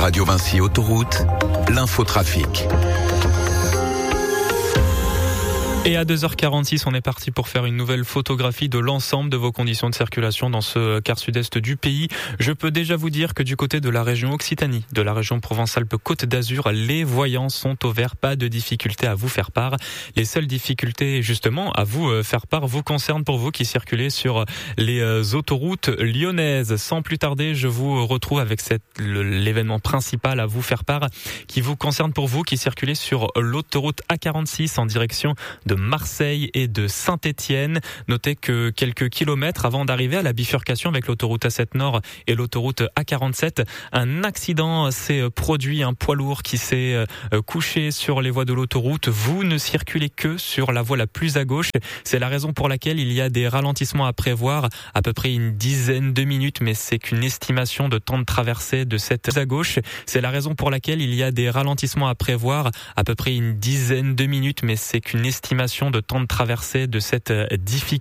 Radio Vinci Autoroute, l'infotrafic. Et à 2h46, on est parti pour faire une nouvelle photographie de l'ensemble de vos conditions de circulation dans ce quart sud-est du pays. Je peux déjà vous dire que du côté de la région Occitanie, de la région Provence-Alpes-Côte d'Azur, les voyants sont au vert, pas de difficultés à vous faire part. Les seules difficultés, justement, à vous faire part vous concernent pour vous qui circulez sur les autoroutes lyonnaises. Sans plus tarder, je vous retrouve avec l'événement principal à vous faire part qui vous concerne pour vous qui circulez sur l'autoroute A46 en direction de Marseille et de Saint-Étienne. Notez que quelques kilomètres avant d'arriver à la bifurcation avec l'autoroute A7 Nord et l'autoroute A47, un accident s'est produit, un poids lourd qui s'est couché sur les voies de l'autoroute. Vous ne circulez que sur la voie la plus à gauche. C'est la raison pour laquelle il y a des ralentissements à prévoir, à peu près une dizaine de minutes, mais c'est qu'une estimation de temps de traversée de cette à gauche. C'est la raison pour laquelle il y a des ralentissements à prévoir, à peu près une dizaine de minutes, mais c'est qu'une estimation de temps de traversée de cette difficulté.